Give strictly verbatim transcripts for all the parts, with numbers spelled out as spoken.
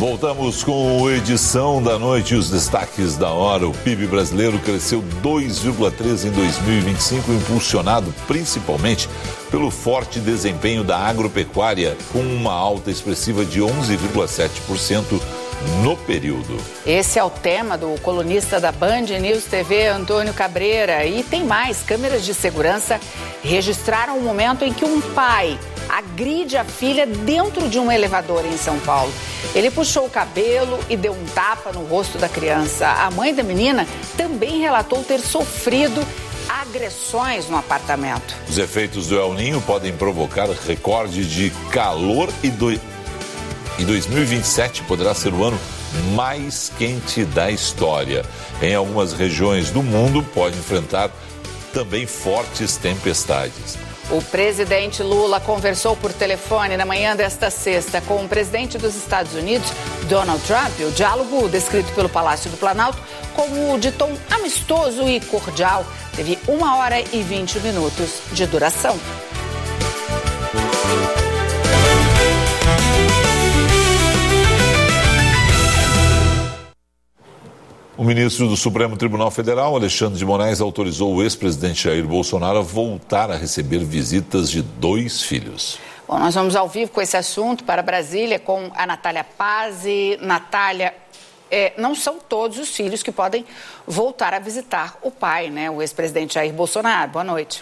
Voltamos com a edição da noite e os destaques da hora. O P I B brasileiro cresceu dois vírgula três por cento em dois mil e vinte e cinco, impulsionado principalmente pelo forte desempenho da agropecuária, com uma alta expressiva de onze vírgula sete por cento no período. Esse é o tema do colunista da Band News T V, Antônio Cabreira. E tem mais. Câmeras de segurança registraram o momento em que um pai agride a filha dentro de um elevador em São Paulo. Ele puxou o cabelo e deu um tapa no rosto da criança. A mãe da menina também relatou ter sofrido agressões no apartamento. Os efeitos do El Niño podem provocar recorde de calor e, do... e dois mil e vinte e sete poderá ser o ano mais quente da história. Em algumas regiões do mundo pode enfrentar também fortes tempestades. O presidente Lula conversou por telefone na manhã desta sexta com o presidente dos Estados Unidos, Donald Trump. O diálogo, descrito pelo Palácio do Planalto como de tom amistoso e cordial, teve uma hora e vinte minutos de duração. O ministro do Supremo Tribunal Federal, Alexandre de Moraes, autorizou o ex-presidente Jair Bolsonaro a voltar a receber visitas de dois filhos. Bom, nós vamos ao vivo com esse assunto para Brasília com a Natália Pazzi. Natália, é, não são todos os filhos que podem voltar a visitar o pai, né? O ex-presidente Jair Bolsonaro. Boa noite.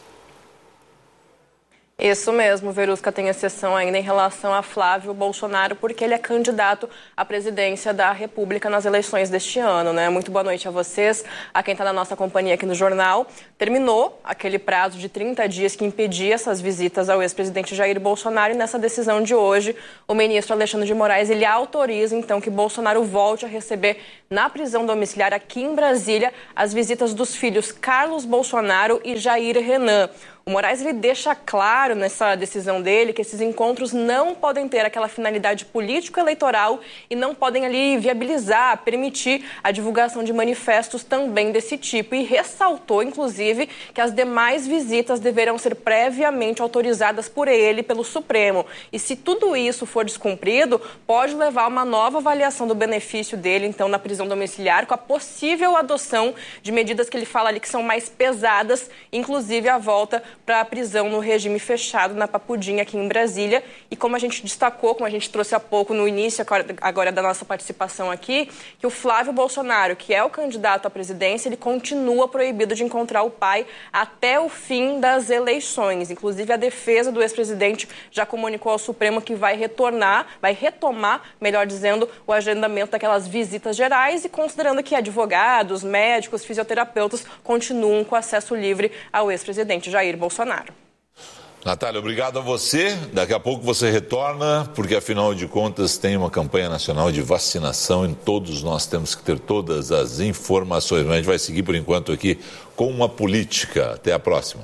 Isso mesmo, Verusca, tem exceção ainda em relação a Flávio Bolsonaro, porque ele é candidato à presidência da República nas eleições deste ano, né? Muito boa noite a vocês, a quem está na nossa companhia aqui no jornal. Terminou aquele prazo de trinta dias que impedia essas visitas ao ex-presidente Jair Bolsonaro e nessa decisão de hoje, o ministro Alexandre de Moraes, ele autoriza então que Bolsonaro volte a receber na prisão domiciliar aqui em Brasília as visitas dos filhos Carlos Bolsonaro e Jair Renan. O Moraes ele deixa claro nessa decisão dele que esses encontros não podem ter aquela finalidade político-eleitoral e não podem ali viabilizar, permitir a divulgação de manifestos também desse tipo. E ressaltou, inclusive, que as demais visitas deverão ser previamente autorizadas por ele, pelo Supremo. E se tudo isso for descumprido, pode levar a uma nova avaliação do benefício dele, então, na prisão domiciliar, com a possível adoção de medidas que ele fala ali que são mais pesadas, inclusive a volta para a prisão no regime fechado na Papudinha aqui em Brasília. E como a gente destacou, como a gente trouxe há pouco no início agora da nossa participação aqui, que o Flávio Bolsonaro, que é o candidato à presidência, ele continua proibido de encontrar o pai até o fim das eleições. Inclusive a defesa do ex-presidente já comunicou ao Supremo que vai retornar, vai retomar, melhor dizendo, o agendamento daquelas visitas gerais e considerando que advogados, médicos, fisioterapeutas continuam com acesso livre ao ex-presidente Jair Bolsonaro. Bolsonaro. Natália, obrigado a você. Daqui a pouco você retorna, porque afinal de contas tem uma campanha nacional de vacinação e todos nós temos que ter todas as informações. Mas a gente vai seguir por enquanto aqui com uma política. Até a próxima.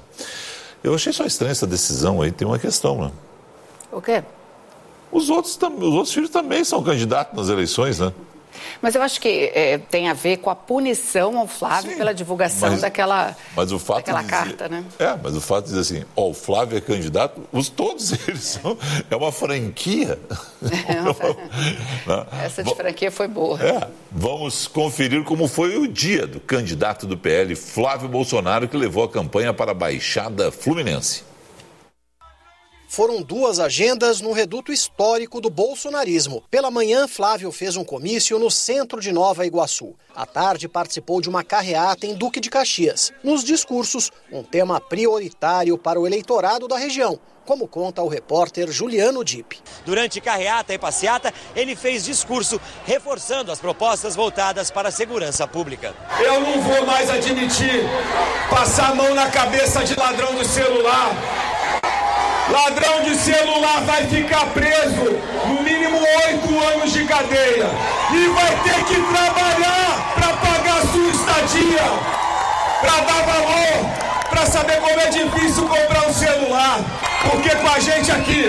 Eu achei só estranha essa decisão aí, tem uma questão, né? O quê? Os outros, os outros filhos também são candidatos nas eleições, né? Mas eu acho que é, tem a ver com a punição ao Flávio. Sim, pela divulgação mas, daquela, mas o fato daquela de dizer, carta, né? É, mas o fato de dizer assim, ó, o Flávio é candidato, os, todos eles são, é uma franquia. É uma, essa de franquia foi boa. É, vamos conferir como foi o dia do candidato do P L, Flávio Bolsonaro, que levou a campanha para a Baixada Fluminense. Foram duas agendas no reduto histórico do bolsonarismo. Pela manhã, Flávio fez um comício no centro de Nova Iguaçu. À tarde, participou de uma carreata em Duque de Caxias. Nos discursos, um tema prioritário para o eleitorado da região, como conta o repórter Juliano Dipp. Durante carreata e passeata, ele fez discurso reforçando as propostas voltadas para a segurança pública. Eu não vou mais admitir passar a mão na cabeça de ladrão do celular. Ladrão de celular vai ficar preso no mínimo oito anos de cadeia e vai ter que trabalhar para pagar sua estadia, para dar valor, para saber como é difícil comprar um celular, porque com a gente aqui,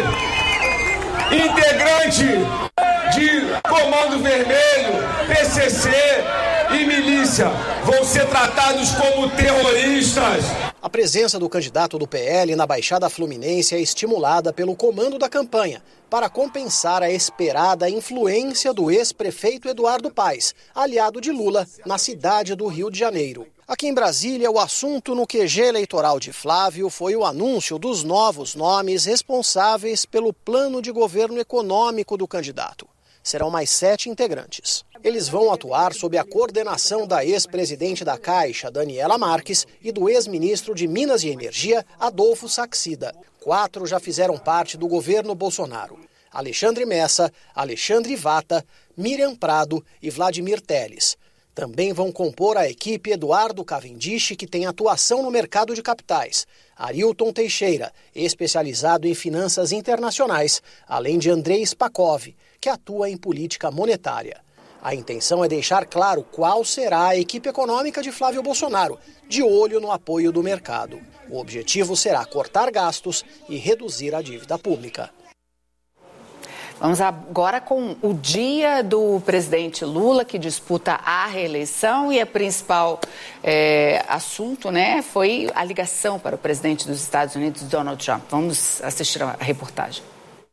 integrante de Comando Vermelho, P C C e milícia vão ser tratados como terroristas. A presença do candidato do P L na Baixada Fluminense é estimulada pelo comando da campanha para compensar a esperada influência do ex-prefeito Eduardo Paes, aliado de Lula, na cidade do Rio de Janeiro. Aqui em Brasília, o assunto no Q G eleitoral de Flávio foi o anúncio dos novos nomes responsáveis pelo plano de governo econômico do candidato. Serão mais sete integrantes. Eles vão atuar sob a coordenação da ex-presidente da Caixa, Daniela Marques, e do ex-ministro de Minas e Energia, Adolfo Saxida. Quatro já fizeram parte do governo Bolsonaro: Alexandre Messa, Alexandre Vata, Miriam Prado e Vladimir Telles. Também vão compor a equipe Eduardo Cavendish, que tem atuação no mercado de capitais, Arilton Teixeira, especializado em finanças internacionais, além de Andrei Spakov, que atua em política monetária. A intenção é deixar claro qual será a equipe econômica de Flávio Bolsonaro, de olho no apoio do mercado. O objetivo será cortar gastos e reduzir a dívida pública. Vamos agora com o dia do presidente Lula, que disputa a reeleição, e o principal é, assunto, né, foi a ligação para o presidente dos Estados Unidos, Donald Trump. Vamos assistir a reportagem.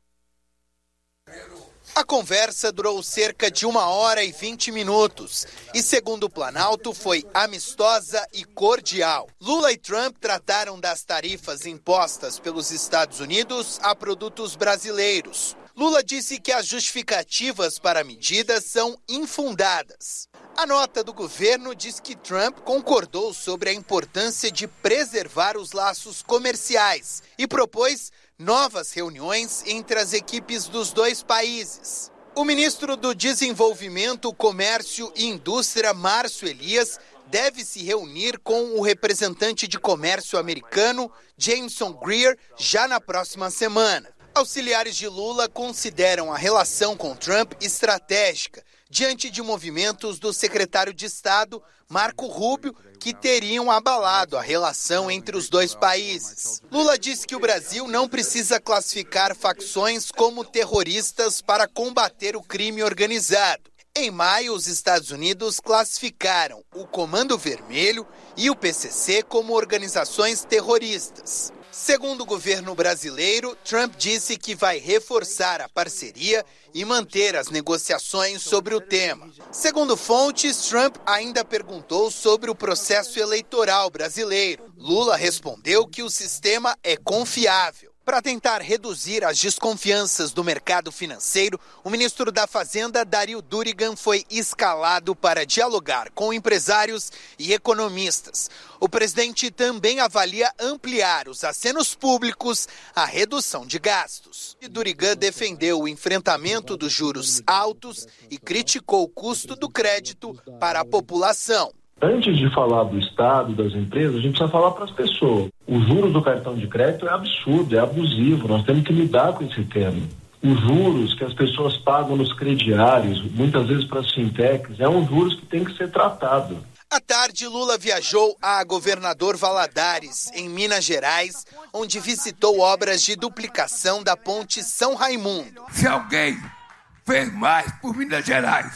A conversa durou cerca de uma hora e vinte minutos e, segundo o Planalto, foi amistosa e cordial. Lula e Trump trataram das tarifas impostas pelos Estados Unidos a produtos brasileiros. Lula disse que as justificativas para a medida são infundadas. A nota do governo diz que Trump concordou sobre a importância de preservar os laços comerciais e propôs novas reuniões entre as equipes dos dois países. O ministro do Desenvolvimento, Comércio e Indústria, Márcio Elias, deve se reunir com o representante de comércio americano, Jameson Greer, já na próxima semana. Auxiliares de Lula consideram a relação com Trump estratégica, diante de movimentos do secretário de Estado, Marco Rubio, que teriam abalado a relação entre os dois países. Lula disse que o Brasil não precisa classificar facções como terroristas para combater o crime organizado. Em maio, os Estados Unidos classificaram o Comando Vermelho e o P C C como organizações terroristas. Segundo o governo brasileiro, Trump disse que vai reforçar a parceria e manter as negociações sobre o tema. Segundo fontes, Trump ainda perguntou sobre o processo eleitoral brasileiro. Lula respondeu que o sistema é confiável. Para tentar reduzir as desconfianças do mercado financeiro, o ministro da Fazenda, Dario Durigan, foi escalado para dialogar com empresários e economistas. O presidente também avalia ampliar os acenos públicos à redução de gastos. E Durigan defendeu o enfrentamento dos juros altos e criticou o custo do crédito para a população. Antes de falar do Estado, das empresas, a gente precisa falar para as pessoas. Os juros do cartão de crédito é absurdo, é abusivo, nós temos que lidar com esse tema. Os juros que as pessoas pagam nos crediários, muitas vezes para as fintechs, é um juros que tem que ser tratado. À tarde, Lula viajou a Governador Valadares, em Minas Gerais, onde visitou obras de duplicação da ponte São Raimundo. Se alguém fez mais por Minas Gerais,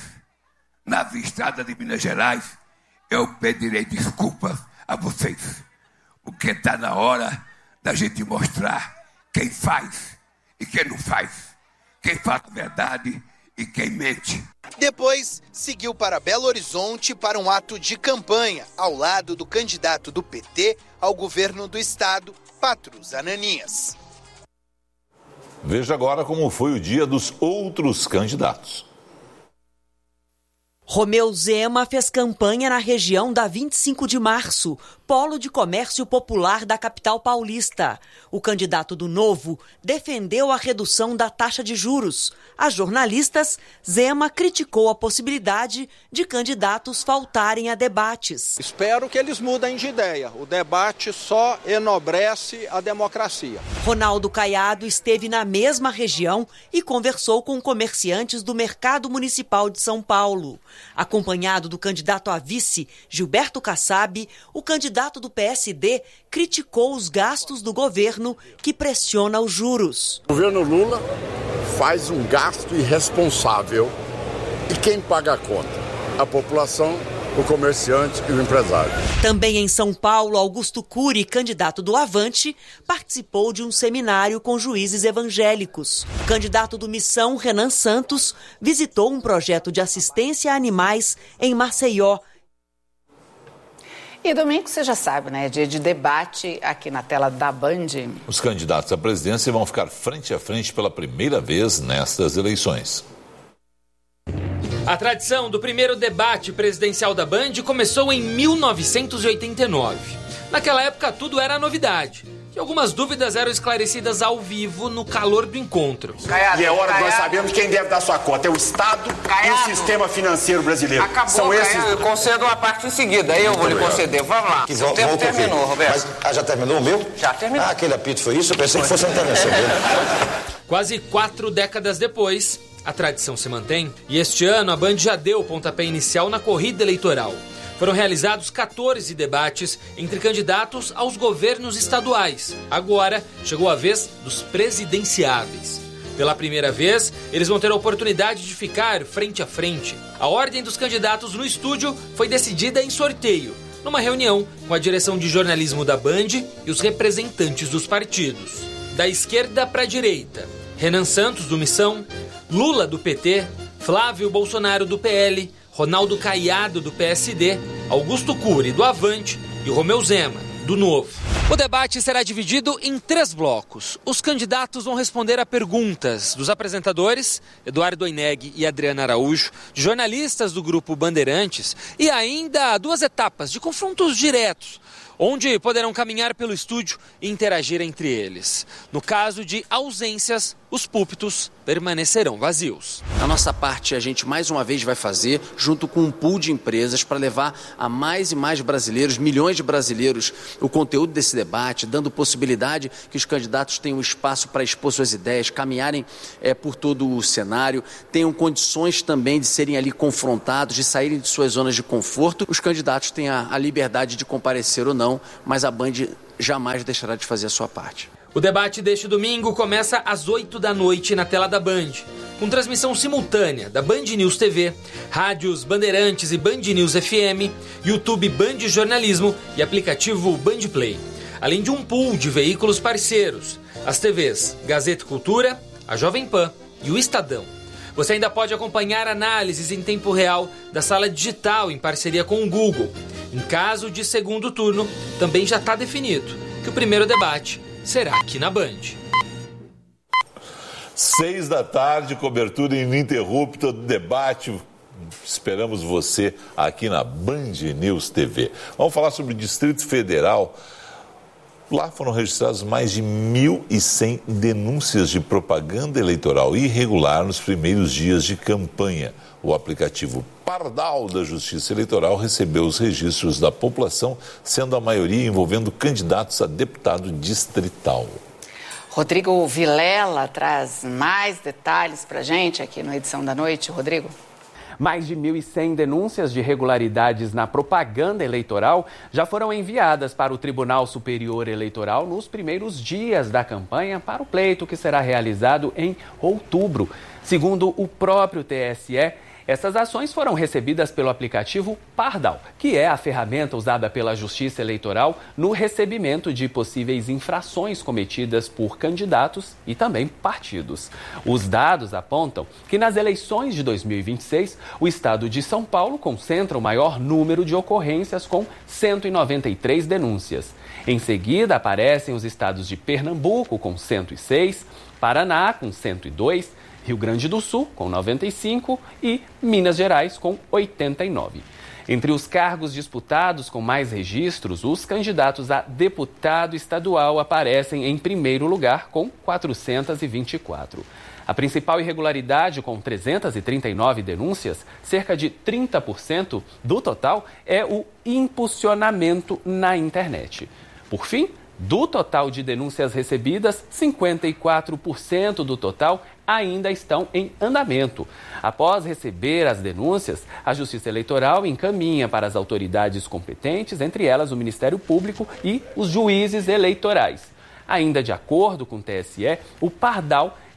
na estrada de Minas Gerais, eu pedirei desculpas a vocês, porque está na hora da gente mostrar quem faz e quem não faz, quem fala a verdade e quem mente. Depois, seguiu para Belo Horizonte para um ato de campanha, ao lado do candidato do P T ao governo do estado, Patrus Ananias. Veja agora como foi o dia dos outros candidatos. Romeu Zema fez campanha na região da vinte e cinco de março, polo de comércio popular da capital paulista. O candidato do Novo defendeu a redução da taxa de juros. A jornalistas, Zema criticou a possibilidade de candidatos faltarem a debates. Espero que eles mudem de ideia. O debate só enobrece a democracia. Ronaldo Caiado esteve na mesma região e conversou com comerciantes do Mercado Municipal de São Paulo. Acompanhado do candidato a vice, Gilberto Kassab, o candidato do P S D criticou os gastos do governo que pressiona os juros. O governo Lula faz um gasto irresponsável e quem paga a conta? A população o comerciante e o empresário. Também em São Paulo, Augusto Cury, candidato do Avante, participou de um seminário com juízes evangélicos. O candidato do Missão, Renan Santos, visitou um projeto de assistência a animais em Maceió. E domingo, você já sabe, né? Dia de debate aqui na tela da Band. Os candidatos à presidência vão ficar frente a frente pela primeira vez nestas eleições. A tradição do primeiro debate presidencial da Band começou em mil novecentos e oitenta e nove. Naquela época, tudo era novidade. E algumas dúvidas eram esclarecidas ao vivo no calor do encontro. Caiado, e é hora que nós sabemos quem deve dar sua cota. É o Estado Caiado. E o sistema financeiro brasileiro. Acabou, São esses... Caiado, eu concedo uma parte em seguida. Eu vou lhe conceder. Vamos lá. Que Seu vo- tempo terminou, aqui. Roberto. Mas, ah, já terminou o meu? Já terminou. Ah, aquele apito foi isso? Eu pensei que fosse a intervenção dele. Quase quatro décadas depois, a tradição se mantém. E este ano, a Band já deu o pontapé inicial na corrida eleitoral. Foram realizados quatorze debates entre candidatos aos governos estaduais. Agora, chegou a vez dos presidenciáveis. Pela primeira vez, eles vão ter a oportunidade de ficar frente a frente. A ordem dos candidatos no estúdio foi decidida em sorteio, numa reunião com a direção de jornalismo da Band e os representantes dos partidos. Da esquerda para a direita, Renan Santos, do Missão, Lula, do P T, Flávio Bolsonaro, do P L, Ronaldo Caiado, do P S D, Augusto Cury, do Avante e Romeu Zema, do Novo. O debate será dividido em três blocos. Os candidatos vão responder a perguntas dos apresentadores, Eduardo Oineg e Adriana Araújo, de jornalistas do grupo Bandeirantes e ainda duas etapas de confrontos diretos, onde poderão caminhar pelo estúdio e interagir entre eles. No caso de ausências, os púlpitos permanecerão vazios. A nossa parte a gente mais uma vez vai fazer junto com um pool de empresas para levar a mais e mais brasileiros, milhões de brasileiros, o conteúdo desse debate, dando possibilidade que os candidatos tenham espaço para expor suas ideias, caminharem é, por todo o cenário, tenham condições também de serem ali confrontados, de saírem de suas zonas de conforto. Os candidatos têm a, a liberdade de comparecer ou não, mas a Band jamais deixará de fazer a sua parte. O debate deste domingo começa às oito da noite na tela da Band, com transmissão simultânea da Band News T V, rádios Bandeirantes e Band News F M, YouTube Band Jornalismo e aplicativo Band Play, além de um pool de veículos parceiros, as T Vs Gazeta Cultura, a Jovem Pan e o Estadão. Você ainda pode acompanhar análises em tempo real da sala digital em parceria com o Google. Em caso de segundo turno, também já está definido que o primeiro debate será aqui na Band. Seis da tarde, cobertura ininterrupta do debate. Esperamos você aqui na Band News T V. Vamos falar sobre o Distrito Federal. Lá foram registradas mais de mil e cem denúncias de propaganda eleitoral irregular nos primeiros dias de campanha. O aplicativo Pardal da Justiça Eleitoral recebeu os registros da população, sendo a maioria envolvendo candidatos a deputado distrital. Rodrigo Vilela traz mais detalhes para a gente aqui na edição da noite. Rodrigo. Mais de mil e cem denúncias de irregularidades na propaganda eleitoral já foram enviadas para o Tribunal Superior Eleitoral nos primeiros dias da campanha para o pleito que será realizado em outubro. Segundo o próprio T S E, essas ações foram recebidas pelo aplicativo Pardal, que é a ferramenta usada pela Justiça Eleitoral no recebimento de possíveis infrações cometidas por candidatos e também partidos. Os dados apontam que nas eleições de dois mil e vinte e seis, o estado de São Paulo concentra o maior número de ocorrências com cento e noventa e três denúncias. Em seguida, aparecem os estados de Pernambuco com cento e seis, Paraná com cento e dois, Rio Grande do Sul, com noventa e cinco, e Minas Gerais, com oitenta e nove. Entre os cargos disputados com mais registros, os candidatos a deputado estadual aparecem em primeiro lugar, com quatrocentos e vinte e quatro. A principal irregularidade, com trezentas e trinta e nove denúncias, cerca de trinta por cento do total, é o impulsionamento na internet. Por fim, do total de denúncias recebidas, cinquenta e quatro por cento do total ainda estão em andamento. Após receber as denúncias, a Justiça Eleitoral encaminha para as autoridades competentes, entre elas o Ministério Público e os juízes eleitorais. Ainda de acordo com o T S E, o Pardal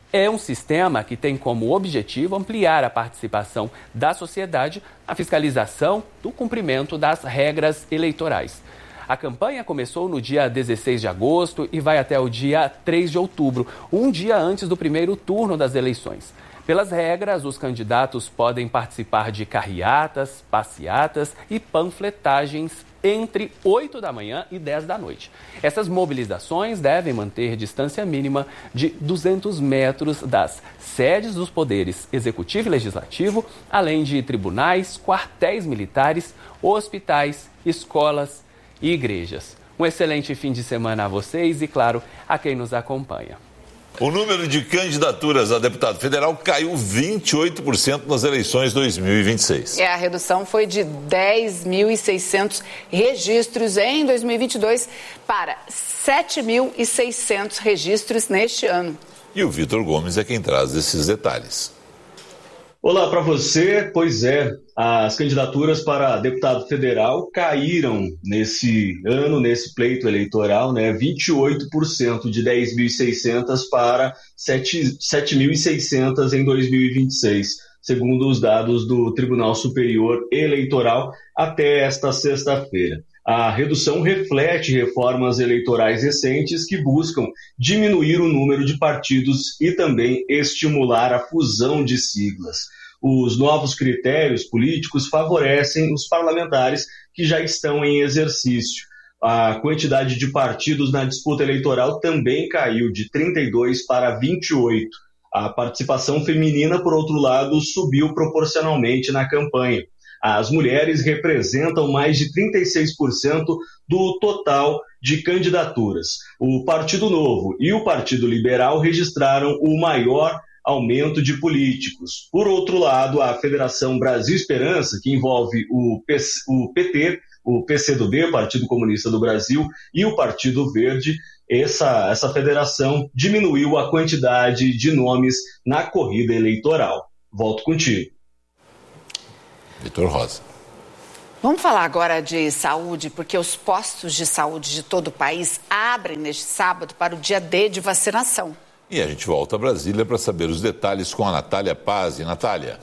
É um sistema que tem como objetivo ampliar a participação da sociedade na fiscalização do cumprimento das regras eleitorais. A campanha começou no dia dezesseis de agosto e vai até o dia três de outubro, um dia antes do primeiro turno das eleições. Pelas regras, os candidatos podem participar de carreatas, passeatas e panfletagens entre oito da manhã e dez da noite. Essas mobilizações devem manter distância mínima de duzentos metros das sedes dos poderes executivo e legislativo, além de tribunais, quartéis militares, hospitais, escolas e igrejas. Um excelente fim de semana a vocês e, claro, a quem nos acompanha. O número de candidaturas a deputado federal caiu vinte e oito por cento nas eleições dois mil e vinte e seis. É, a redução foi de dez mil e seiscentos registros em dois mil e vinte e dois para sete mil e seiscentos registros neste ano. E o Vitor Gomes é quem traz esses detalhes. Olá para você. Pois é, as candidaturas para deputado federal caíram nesse ano, nesse pleito eleitoral, né? vinte e oito por cento de dez mil e seiscentos para sete mil e seiscentos em dois mil e vinte e seis, segundo os dados do Tribunal Superior Eleitoral até esta sexta-feira. A redução reflete reformas eleitorais recentes que buscam diminuir o número de partidos e também estimular a fusão de siglas. Os novos critérios políticos favorecem os parlamentares que já estão em exercício. A quantidade de partidos na disputa eleitoral também caiu de trinta e dois para vinte e oito. A participação feminina, por outro lado, subiu proporcionalmente na campanha. As mulheres representam mais de trinta e seis por cento do total de candidaturas. O Partido Novo e o Partido Liberal registraram o maior aumento de políticos. Por outro lado, a Federação Brasil Esperança, que envolve o P T, o P C do B, Partido Comunista do Brasil, e o Partido Verde, essa, essa federação diminuiu a quantidade de nomes na corrida eleitoral. Volto contigo. Vitor Rosa. Vamos falar agora de saúde, porque os postos de saúde de todo o país abrem neste sábado para o dia D de vacinação. E a gente volta a Brasília para saber os detalhes com a Natália Paz. E Natália.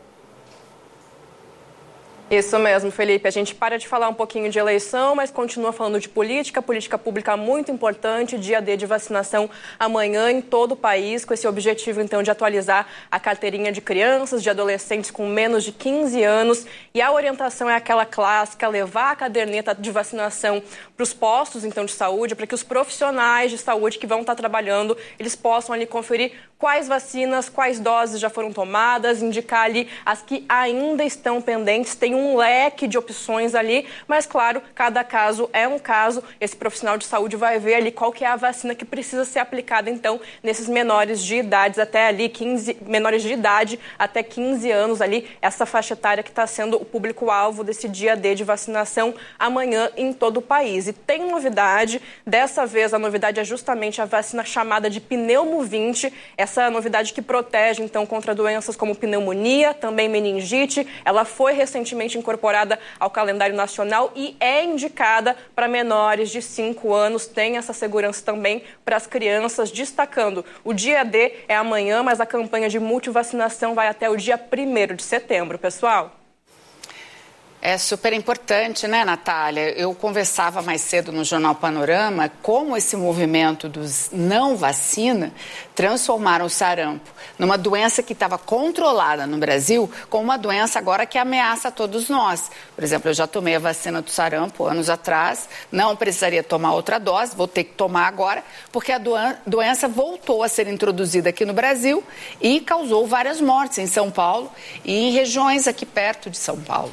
Isso mesmo, Felipe. A gente para de falar um pouquinho de eleição, mas continua falando de política, política pública muito importante, dia D de vacinação amanhã em todo o país, com esse objetivo, então, de atualizar a carteirinha de crianças, de adolescentes com menos de quinze anos. E a orientação é aquela clássica, levar a caderneta de vacinação para os postos, então, de saúde, para que os profissionais de saúde que vão estar trabalhando, eles possam ali conferir quais vacinas, quais doses já foram tomadas, indicar ali as que ainda estão pendentes. Tem um leque de opções ali, mas claro, cada caso é um caso. Esse profissional de saúde vai ver ali qual que é a vacina que precisa ser aplicada, então, nesses menores de idade, até ali quinze, menores de idade até quinze anos ali, essa faixa etária que está sendo o público-alvo desse dia D de vacinação amanhã em todo o país. E tem novidade, dessa vez a novidade é justamente a vacina chamada de Pneumo vinte, essa novidade que protege, então, contra doenças como pneumonia, também meningite. Ela foi recentemente incorporada ao calendário nacional e é indicada para menores de cinco anos. Tem essa segurança também para as crianças, destacando o dia D é amanhã, mas a campanha de multivacinação vai até o dia primeiro de setembro, pessoal. É super importante, né, Natália? Eu conversava mais cedo no Jornal Panorama como esse movimento dos não vacina transformaram o sarampo numa doença que estava controlada no Brasil com uma doença agora que ameaça a todos nós. Por exemplo, eu já tomei a vacina do sarampo anos atrás, não precisaria tomar outra dose, vou ter que tomar agora, porque a doença voltou a ser introduzida aqui no Brasil e causou várias mortes em São Paulo e em regiões aqui perto de São Paulo.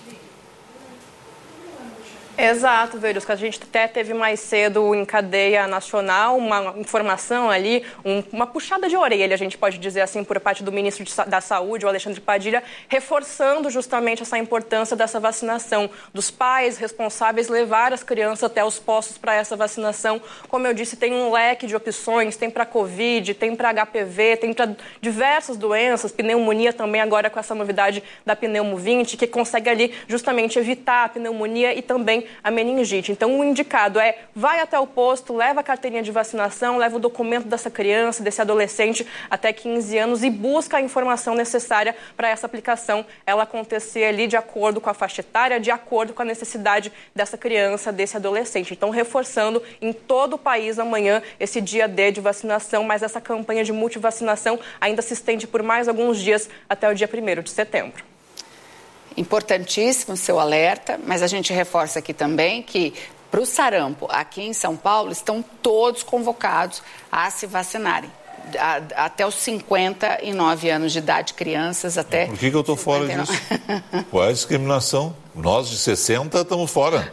Exato, Verusca. A gente até teve mais cedo em cadeia nacional uma informação ali, um, uma puxada de orelha, a gente pode dizer assim, por parte do ministro de, da Saúde, o Alexandre Padilha, reforçando justamente essa importância dessa vacinação, dos pais responsáveis levar as crianças até os postos para essa vacinação. Como eu disse, tem um leque de opções, tem para Covid, tem para H P V, tem para diversas doenças, pneumonia também agora com essa novidade da Pneumo vinte, que consegue ali justamente evitar a pneumonia e também a meningite. Então, o indicado é, vai até o posto, leva a carteirinha de vacinação, leva o documento dessa criança, desse adolescente até quinze anos e busca a informação necessária para essa aplicação ela acontecer ali de acordo com a faixa etária, de acordo com a necessidade dessa criança, desse adolescente. Então, reforçando em todo o país amanhã esse dia D de vacinação, mas essa campanha de multivacinação ainda se estende por mais alguns dias até o dia primeiro de setembro. Importantíssimo o seu alerta, mas a gente reforça aqui também que para o sarampo, aqui em São Paulo, estão todos convocados a se vacinarem. A, até os cinquenta e nove anos de idade, crianças até... Por que, que eu estou fora disso? Qual é a discriminação? Nós de sessenta estamos fora.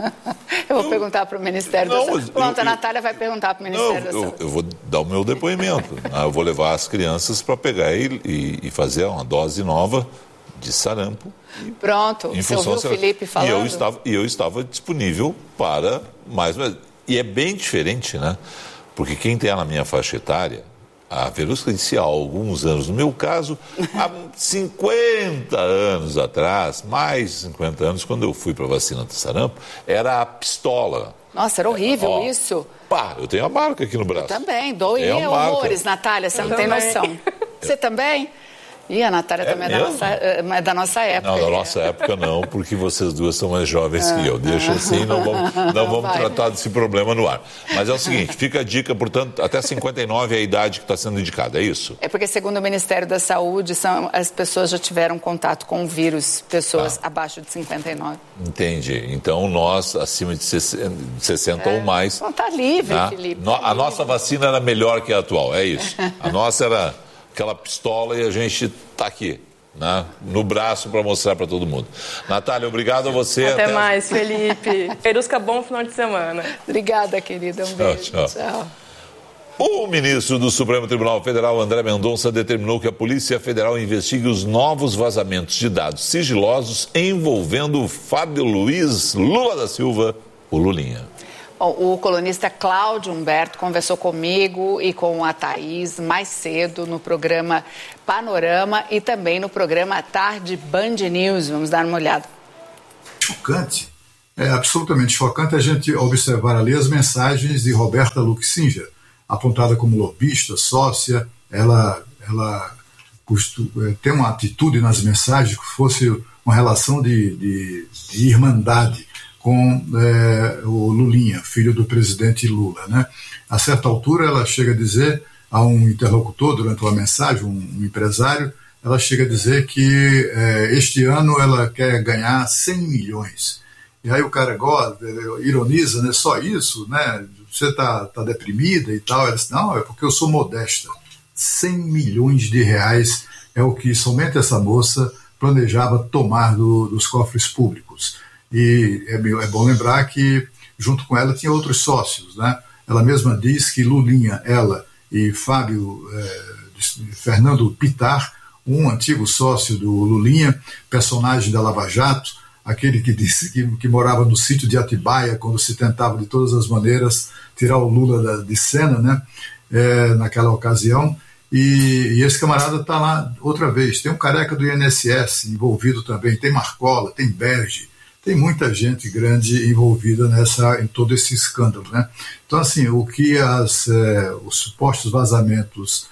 Eu vou eu... perguntar para o Ministério não, da Saúde. Pronto, eu, a Natália eu... vai perguntar para o Ministério não, da Saúde. Eu, eu vou dar o meu depoimento. Eu vou levar as crianças para pegar e, e, e fazer uma dose nova de sarampo. Pronto, em você ouviu o Felipe falando? E eu estava, e eu estava disponível para mais... E é bem diferente, né? Porque quem tem na minha faixa etária... A Verusca disse há alguns anos, no meu caso, há cinquenta anos atrás, mais de cinquenta anos, quando eu fui para a vacina do sarampo, era a pistola. Nossa, era horrível Ó, isso. Pá, eu tenho a marca aqui no braço. Eu também, doía horrores, Natália, você eu não também. tem noção. Você também? E a Natália é também é da, nossa, é da nossa época. Não, da nossa época não, porque vocês duas são mais jovens ah, que eu. Deixa assim, não vamos, não vamos tratar desse problema no ar. Mas é o seguinte, fica a dica, portanto, até cinquenta e nove é a idade que está sendo indicada, é isso? É porque, segundo o Ministério da Saúde, são, as pessoas já tiveram contato com o vírus, pessoas ah. abaixo de cinquenta e nove. Entendi. Então, nós, acima de sessenta é. ou mais... Não está livre, né? Felipe. No, a nossa vacina era melhor que a atual, é isso. A nossa era... aquela pistola e a gente está aqui, né, no braço para mostrar para todo mundo. Natália, obrigado a você. Até, até mais, Felipe. Verusca, bom final de semana. Obrigada, querida. Um beijo. Tchau, tchau. tchau. O ministro do Supremo Tribunal Federal, André Mendonça, determinou que a Polícia Federal investigue os novos vazamentos de dados sigilosos envolvendo o Fábio Luiz Lula da Silva, o Lulinha. Bom, o colunista Cláudio Humberto conversou comigo e com a Thaís mais cedo no programa Panorama e também no programa Tarde Band News. Vamos dar uma olhada. Chocante, é absolutamente chocante a gente observar ali as mensagens de Roberta Luxinger, apontada como lobista, sócia. Ela, ela costu, é, tem uma atitude nas mensagens que fosse uma relação de, de, de irmandade com é, o Lulinha, filho do presidente Lula, né? A certa altura ela chega a dizer a um interlocutor, durante uma mensagem, um, um empresário, ela chega a dizer que é, este ano ela quer ganhar cem milhões. E aí o cara gosta, ironiza, né? Só isso, né? Você está tá deprimida e tal. Ela diz, não, é porque eu sou modesta. cem milhões de reais é o que somente essa moça planejava tomar do, dos cofres públicos. E é, é bom lembrar que, junto com ela, tinha outros sócios, né? Ela mesma diz que Lulinha, ela e Fábio é, Fernando Pittar, um antigo sócio do Lulinha, personagem da Lava Jato, aquele que disse que, que morava no sítio de Atibaia, quando se tentava de todas as maneiras tirar o Lula da, de cena, né? É, naquela ocasião. E, e esse camarada está lá outra vez. Tem um careca do I N S S envolvido também, tem Marcola, tem Berge. Tem muita gente grande envolvida nessa, em todo esse escândalo, né? Então, assim, o que as, é, os supostos vazamentos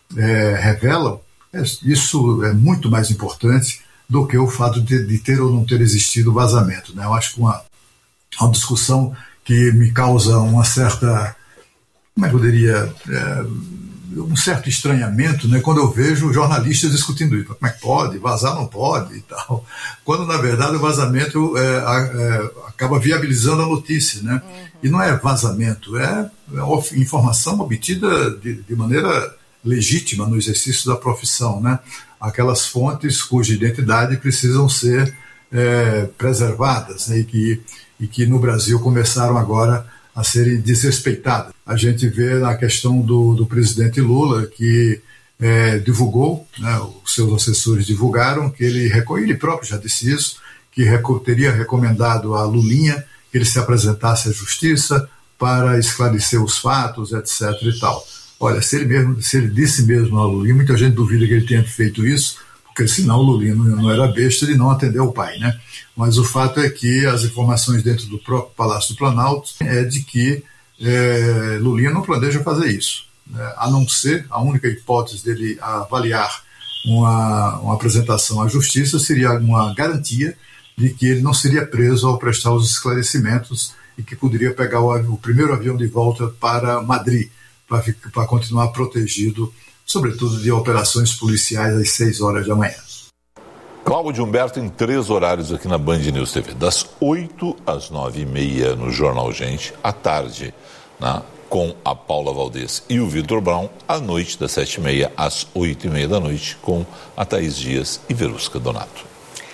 é, revelam, é, isso é muito mais importante do que o fato de, de ter ou não ter existido vazamento, né? Eu acho que uma, uma discussão que me causa uma certa, como é que eu diria, é, um certo estranhamento, né, quando eu vejo jornalistas discutindo isso. Como é que pode? Vazar não pode e tal. Quando, na verdade, o vazamento é, é, acaba viabilizando a notícia, né? Uhum. E não é vazamento, é, é informação obtida de, de maneira legítima no exercício da profissão, né? Aquelas fontes cuja identidade precisam ser é, preservadas, né? e, que, e que no Brasil começaram agora a serem desrespeitadas. A gente vê na questão do, do presidente Lula, que é, divulgou, né, os seus assessores divulgaram, que ele, ele próprio já disse isso, que reco, teria recomendado a Lulinha que ele se apresentasse à justiça para esclarecer os fatos, etc e tal. Olha, se ele, mesmo, se ele disse mesmo a Lulinha, muita gente duvida que ele tenha feito isso, porque senão o Lulinha não era besta de não atender o pai, né? Mas o fato é que as informações dentro do próprio Palácio do Planalto é de que é, Lulinha não planeja fazer isso, né? A não ser, a única hipótese dele avaliar uma, uma apresentação à Justiça seria uma garantia de que ele não seria preso ao prestar os esclarecimentos e que poderia pegar o, o primeiro avião de volta para Madrid, para continuar protegido, sobretudo de operações policiais às seis horas da manhã. Cláudio Humberto em três horários aqui na Band News T V, das oito às nove e meia no Jornal Gente, à tarde, né, com a Paula Valdez e o Vitor Brown, à noite das sete e meia às oito e meia da noite, com a Thaís Dias e Verusca Donato.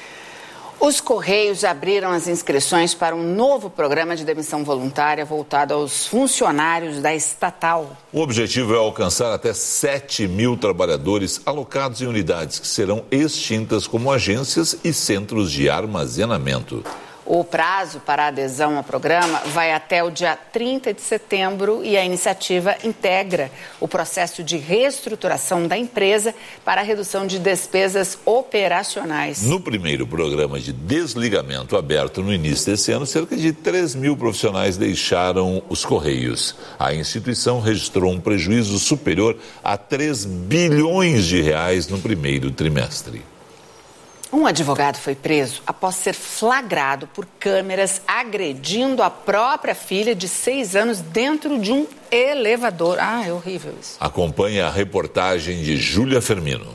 Os Correios abriram as inscrições para um novo programa de demissão voluntária voltado aos funcionários da estatal. O objetivo é alcançar até sete mil trabalhadores alocados em unidades que serão extintas como agências e centros de armazenamento. O prazo para a adesão ao programa vai até o dia trinta de setembro e a iniciativa integra o processo de reestruturação da empresa para a redução de despesas operacionais. No primeiro programa de desligamento aberto no início desse ano, cerca de três mil profissionais deixaram os Correios. A instituição registrou um prejuízo superior a três bilhões de reais no primeiro trimestre. Um advogado foi preso após ser flagrado por câmeras agredindo a própria filha de seis anos dentro de um elevador. Ah, é horrível isso. Acompanhe a reportagem de Júlia Fermino.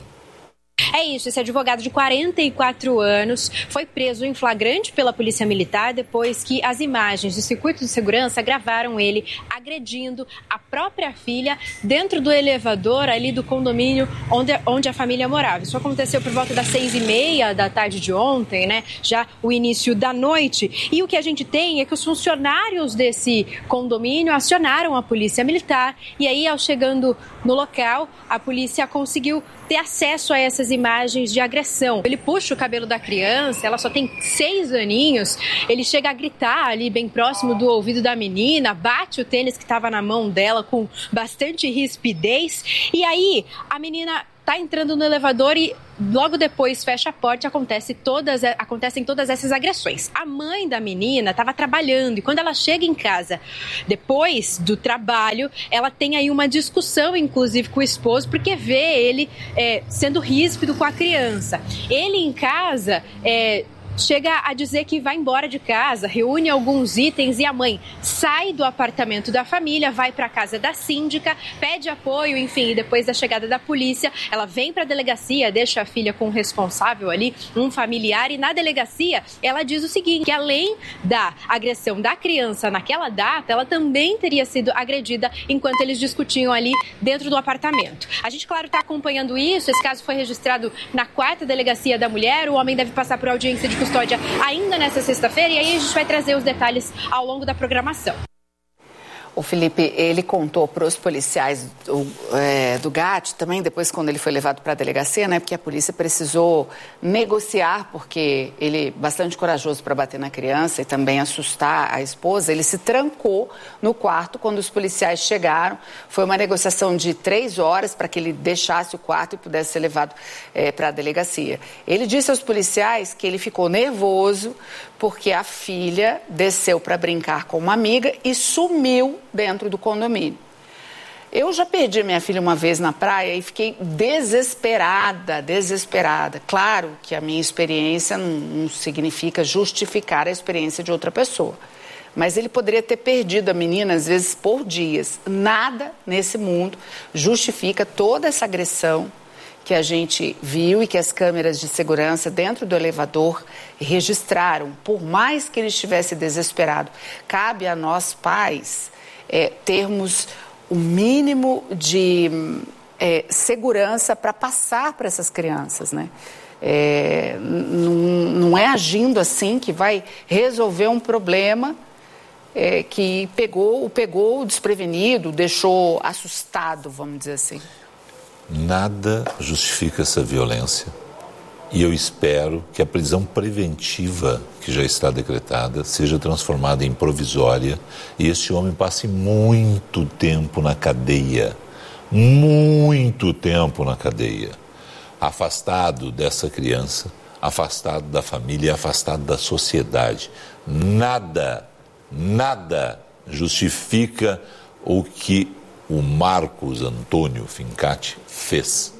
É isso, esse advogado de quarenta e quatro anos foi preso em flagrante pela Polícia Militar depois que as imagens do circuito de segurança gravaram ele agredindo a própria filha dentro do elevador ali do condomínio onde, onde a família morava. Isso aconteceu por volta das seis e meia da tarde de ontem, né? Já o início da noite. E o que a gente tem é que os funcionários desse condomínio acionaram a Polícia Militar e aí, ao chegando no local, a polícia conseguiu ter acesso a essas imagens de agressão. Ele puxa o cabelo da criança, ela só tem seis aninhos, ele chega a gritar ali bem próximo do ouvido da menina, bate o tênis que estava na mão dela com bastante rispidez, e aí a menina tá entrando no elevador e logo depois fecha a porta e acontece todas, acontecem todas essas agressões. A mãe da menina estava trabalhando e quando ela chega em casa, depois do trabalho, ela tem aí uma discussão, inclusive, com o esposo, porque vê ele é, sendo ríspido com a criança. Ele em casa... É, chega a dizer que vai embora de casa, reúne alguns itens e a mãe sai do apartamento da família, vai para a casa da síndica, pede apoio, enfim, depois da chegada da polícia, ela vem para a delegacia, deixa a filha com o responsável ali, um familiar, e na delegacia ela diz o seguinte, que além da agressão da criança naquela data, ela também teria sido agredida enquanto eles discutiam ali dentro do apartamento. A gente, claro, está acompanhando isso, esse caso foi registrado na quarta delegacia da mulher, o homem deve passar por audiência de custódia ainda nessa sexta-feira e aí a gente vai trazer os detalhes ao longo da programação. O Felipe, ele contou para os policiais do, é, do G A T também, depois quando ele foi levado para a delegacia, né, porque a polícia precisou negociar, porque ele, bastante corajoso para bater na criança e também assustar a esposa, ele se trancou no quarto quando os policiais chegaram. Foi uma negociação de três horas para que ele deixasse o quarto e pudesse ser levado é, para a delegacia. Ele disse aos policiais que ele ficou nervoso porque a filha desceu para brincar com uma amiga e sumiu dentro do condomínio. Eu já perdi minha filha uma vez na praia e fiquei desesperada, desesperada. Claro que a minha experiência não, não significa justificar a experiência de outra pessoa. Mas ele poderia ter perdido a menina, às vezes, por dias. Nada nesse mundo justifica toda essa agressão que a gente viu e que as câmeras de segurança dentro do elevador registraram. Por mais que ele estivesse desesperado, cabe a nós, pais, é, termos o mínimo de é, segurança para passar para essas crianças, né? É, não, não é agindo assim que vai resolver um problema é, que pegou, o pegou desprevenido, deixou assustado, vamos dizer assim. Nada justifica essa violência e eu espero que a prisão preventiva que já está decretada seja transformada em provisória e este homem passe muito tempo na cadeia, muito tempo na cadeia. afastado dessa criança, afastado da família, afastado da sociedade. Nada, nada justifica o que o Marcos Antônio Fincati fez.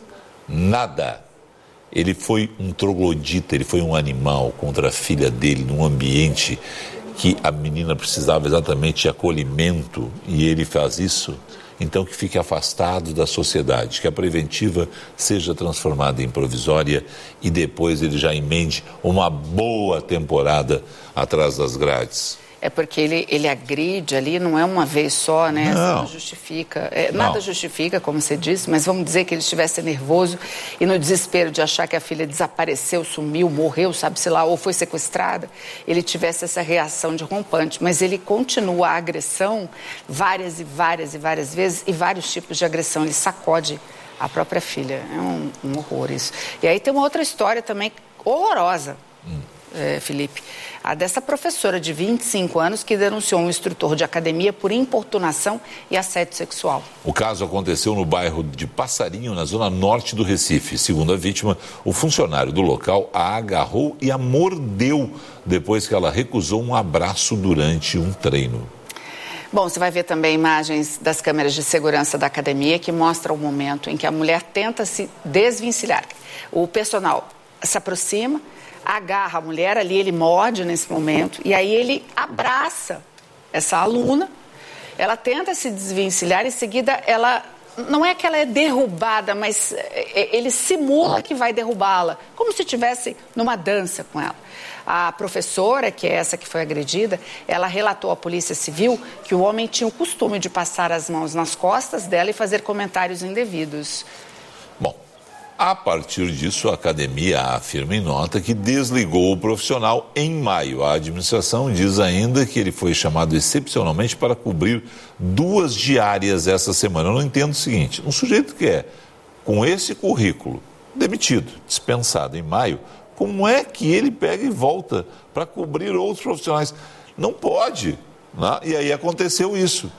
Nada. Ele foi um troglodita, ele foi um animal contra a filha dele num ambiente que a menina precisava exatamente de acolhimento e ele faz isso. Então que fique afastado da sociedade, que a preventiva seja transformada em provisória e depois ele já emende uma boa temporada atrás das grades. É porque ele, ele agride ali, não é uma vez só, né? Não. Não justifica. É, nada justifica, como você disse, mas vamos dizer que ele estivesse nervoso e no desespero de achar que a filha desapareceu, sumiu, morreu, sabe-se lá, ou foi sequestrada, ele tivesse essa reação de rompante. Mas ele continua a agressão várias e várias e várias vezes e vários tipos de agressão. Ele sacode a própria filha. É um, um horror isso. E aí tem uma outra história também horrorosa. Hum. É, Felipe, a dessa professora de vinte e cinco anos que denunciou um instrutor de academia por importunação e assédio sexual. O caso aconteceu no bairro de Passarinho, na zona norte do Recife. Segundo a vítima, o funcionário do local a agarrou e a mordeu depois que ela recusou um abraço durante um treino. Bom, você vai ver também imagens das câmeras de segurança da academia que mostram o momento em que a mulher tenta se desvencilhar. O personal se aproxima, agarra a mulher ali, ele morde nesse momento, e aí ele abraça essa aluna, ela tenta se desvencilhar, em seguida ela, não é que ela é derrubada, mas ele simula que vai derrubá-la, como se estivesse numa dança com ela. A professora, que é essa que foi agredida, ela relatou à Polícia Civil que o homem tinha o costume de passar as mãos nas costas dela e fazer comentários indevidos. Bom, a partir disso, a academia afirma em nota que desligou o profissional em maio. A administração diz ainda que ele foi chamado excepcionalmente para cobrir duas diárias essa semana. Eu não entendo o seguinte, um sujeito que é, com esse currículo, demitido, dispensado em maio, como é que ele pega e volta para cobrir outros profissionais? Não pode, né? E aí aconteceu isso.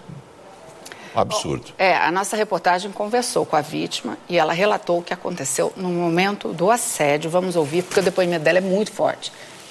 Absurdo. Bom, é, a nossa reportagem conversou com a vítima e ela relatou o que aconteceu no momento do assédio. Vamos ouvir, porque o depoimento dela é muito forte.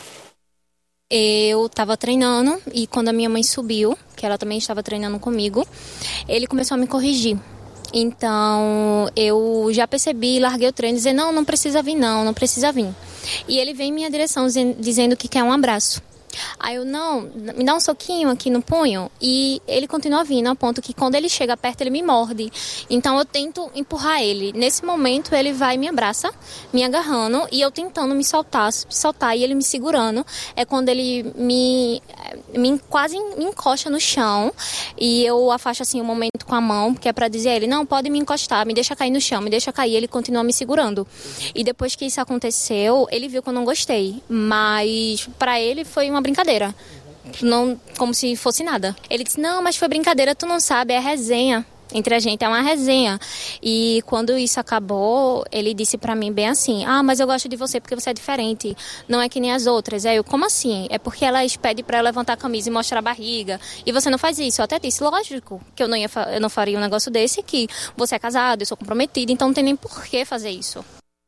Eu estava treinando e quando a minha mãe subiu, que ela também estava treinando comigo, ele começou a me corrigir. Então, eu já percebi, larguei o treino, dizendo, não, não precisa vir não, não precisa vir. E ele veio em minha direção dizendo que quer um abraço. Aí eu, não, me dá um soquinho aqui no punho. E ele continua vindo, a ponto que quando ele chega perto, ele me morde. Então eu tento empurrar ele. Nesse momento, ele vai e me abraça, me agarrando, e eu tentando me soltar, me soltar, e ele me segurando. É quando ele me, me quase me encosta no chão, e eu afasto assim um momento com a mão, que é pra dizer a ele, não, pode me encostar, me deixa cair no chão, me deixa cair. Ele continua me segurando. E depois que isso aconteceu, ele viu que eu não gostei. Mas pra ele foi uma brincadeira, não, como se fosse nada. Ele disse, não, mas foi brincadeira, tu não sabe, é resenha. Entre a gente, é uma resenha. E quando isso acabou, ele disse pra mim bem assim, ah, mas eu gosto de você porque você é diferente, não é que nem as outras. Aí eu, como assim? É porque elas pedem pra eu levantar a camisa e mostrar a barriga, e você não faz isso. Eu até disse, lógico, que eu não, ia, eu não faria um negócio desse, que você é casado, eu sou comprometida, então não tem nem por que fazer isso.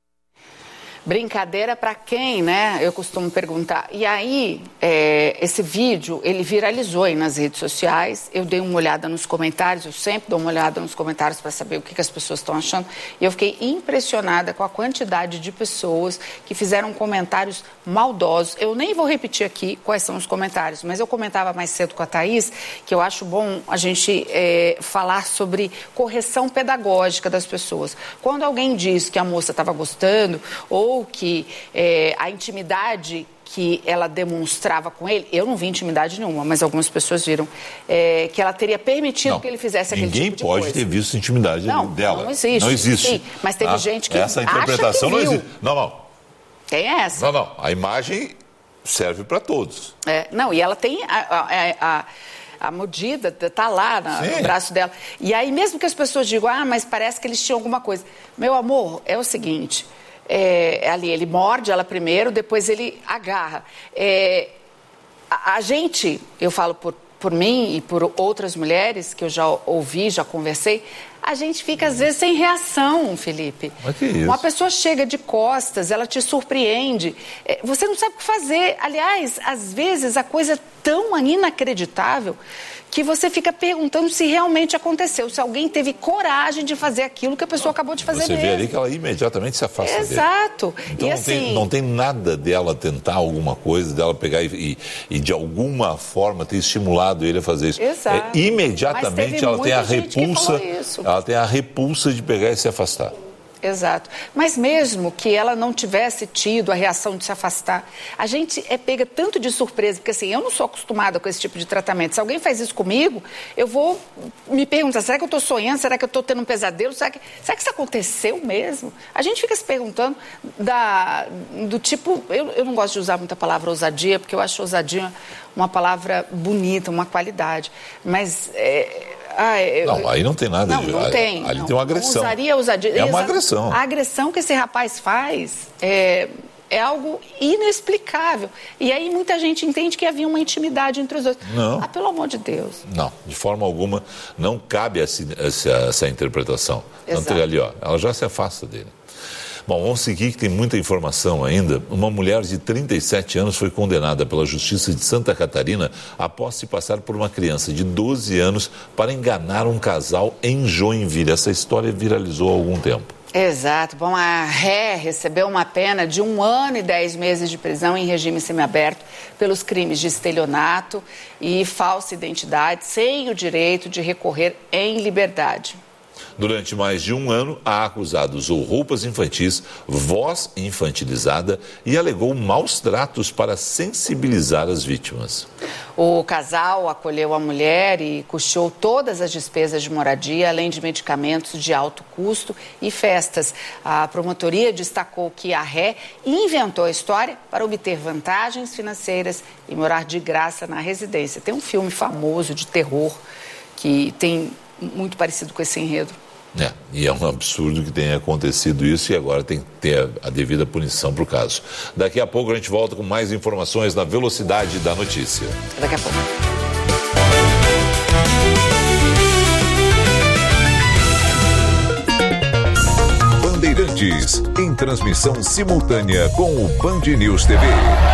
Brincadeira para quem, né? Eu costumo perguntar. E aí, é, esse vídeo, ele viralizou aí nas redes sociais. Eu dei uma olhada nos comentários, eu sempre dou uma olhada nos comentários para saber o que, que as pessoas estão achando. E eu fiquei impressionada com a quantidade de pessoas que fizeram comentários maldosos. Eu nem vou repetir aqui quais são os comentários, mas eu comentava mais cedo com a Thaís que eu acho bom a gente é, falar sobre correção pedagógica das pessoas. Quando alguém diz que a moça estava gostando, ou ou que é, a intimidade que ela demonstrava com ele, eu não vi intimidade nenhuma, mas algumas pessoas viram, é, que ela teria permitido não, que ele fizesse aquele tipo de coisa. Ninguém pode ter visto intimidade não, dela. Não existe. Não existe. Sim, mas teve ah, gente que essa interpretação acha que viu. Não existe. Não, não. Tem essa. Não, não. A imagem serve para todos. É, não, e ela tem a... a, a A mordida está lá na, no braço dela. E aí, mesmo que as pessoas digam, ah, mas parece que eles tinham alguma coisa. Meu amor, é o seguinte, é, ali ele morde ela primeiro, depois ele agarra. É, a, a gente, eu falo por, por mim e por outras mulheres que eu já ouvi, já conversei, a gente fica, às vezes, sem reação, Felipe. Mas que isso? Uma pessoa chega de costas, ela te surpreende. Você não sabe o que fazer. Aliás, às vezes, a coisa é tão inacreditável que você fica perguntando se realmente aconteceu, se alguém teve coragem de fazer aquilo que a pessoa acabou de fazer Você mesmo. vê ali que ela imediatamente se afasta dele. Exato. Então e não, assim... tem, não tem nada dela tentar alguma coisa, dela pegar e, e, e de alguma forma ter estimulado ele a fazer isso. Exato. É, imediatamente ela tem a repulsa, ela tem a repulsa de pegar e se afastar. Exato. Mas mesmo que ela não tivesse tido a reação de se afastar, a gente é pega tanto de surpresa, porque assim, eu não sou acostumada com esse tipo de tratamento. Se alguém faz isso comigo, eu vou me perguntar, será que eu estou sonhando? Será que eu estou tendo um pesadelo? Será que, será que isso aconteceu mesmo? A gente fica se perguntando da, do tipo, eu, eu não gosto de usar muita palavra ousadia, porque eu acho ousadia uma palavra bonita, uma qualidade, mas... É, Ah, eu... Não, aí não tem nada. Não, de... não tem. Ali não. tem uma agressão. Usaria, ousadia. É uma Exato. agressão. A agressão que esse rapaz faz é, é algo inexplicável. E aí muita gente entende que havia uma intimidade entre os dois. Não. Ah, pelo amor de Deus. Não, de forma alguma não cabe essa, essa, essa interpretação. Exato. Tanto ali, ó, ela já se afasta dele. Bom, vamos seguir que tem muita informação ainda. Uma mulher de trinta e sete anos foi condenada pela Justiça de Santa Catarina após se passar por uma criança de doze anos para enganar um casal em Joinville. Essa história viralizou há algum tempo. Exato. Bom, a ré recebeu uma pena de um ano e dez meses de prisão em regime semiaberto pelos crimes de estelionato e falsa identidade, sem o direito de recorrer em liberdade. Durante mais de um ano, a acusada usou roupas infantis, voz infantilizada e alegou maus tratos para sensibilizar as vítimas. O casal acolheu a mulher e custeou todas as despesas de moradia, além de medicamentos de alto custo e festas. A promotoria destacou que a ré inventou a história para obter vantagens financeiras e morar de graça na residência. Tem um filme famoso de terror que tem muito parecido com esse enredo. É, e é um absurdo que tenha acontecido isso e agora tem que ter a, a devida punição para o caso. Daqui a pouco a gente volta com mais informações na Velocidade da Notícia. Daqui a pouco. Bandeirantes, em transmissão simultânea com o Band News T V.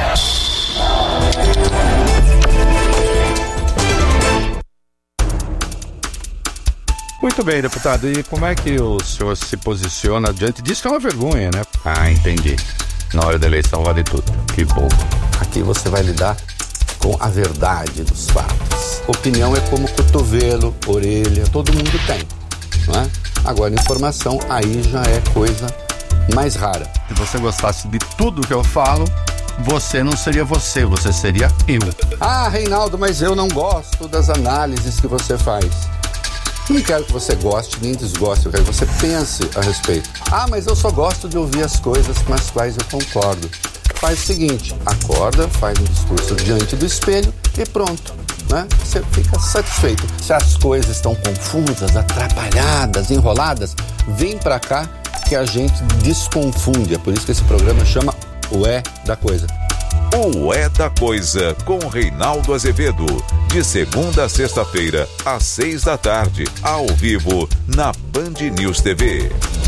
Muito bem, deputado. E como é que o senhor se posiciona diante disso, que é uma vergonha, né? Ah, entendi. Na hora da eleição vale tudo. Que bom. Aqui você vai lidar com a verdade dos fatos. Opinião é como cotovelo, orelha, todo mundo tem, não é? Agora, informação aí já é coisa mais rara. Se você gostasse de tudo que eu falo, você não seria você, você seria eu. Ah, Reinaldo, mas eu não gosto das análises que você faz. Não quero que você goste nem desgoste, eu quero que você pense a respeito. Ah, mas eu só gosto de ouvir as coisas com as quais eu concordo. Faz o seguinte, acorda, faz um discurso diante do espelho e pronto, né? Você fica satisfeito. Se as coisas estão confusas, atrapalhadas, enroladas, vem pra cá que a gente desconfunde. É por isso que esse programa chama O É da Coisa. O É da Coisa, com Reinaldo Azevedo, de segunda a sexta-feira, às seis da tarde, ao vivo, na Band News T V.